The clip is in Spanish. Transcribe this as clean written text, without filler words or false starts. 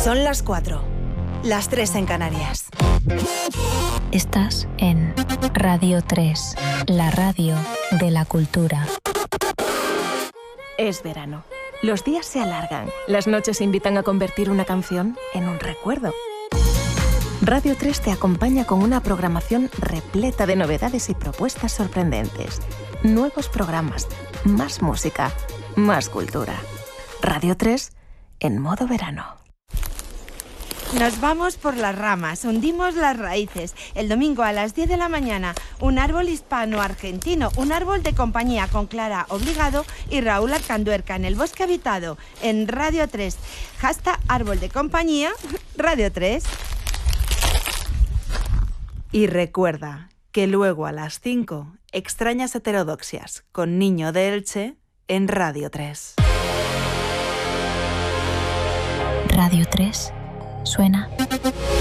Son las 4, las 3 en Canarias. Estás en Radio 3, la radio de la cultura. Es verano. Los días se alargan. Las noches invitan a convertir una canción en un recuerdo. Radio 3 te acompaña con una programación repleta de novedades y propuestas sorprendentes. Nuevos programas, más música, más cultura. Radio 3 en modo verano. Nos vamos por las ramas, hundimos las raíces. El domingo a las 10 de la mañana, un árbol hispano-argentino, un árbol de compañía con Clara Obligado y Raúl Arcanduerca en el Bosque Habitado, en Radio 3. Hashtag árbol de compañía, Radio 3. Y recuerda que luego a las 5, Extrañas Heterodoxias con Niño de Elche en Radio 3. Radio 3 suena